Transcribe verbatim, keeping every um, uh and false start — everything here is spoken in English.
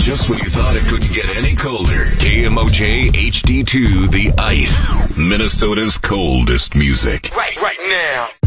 Just when you thought it couldn't get any colder. K M O J H D two, The Ice. Minnesota's coldest music. Right, right now.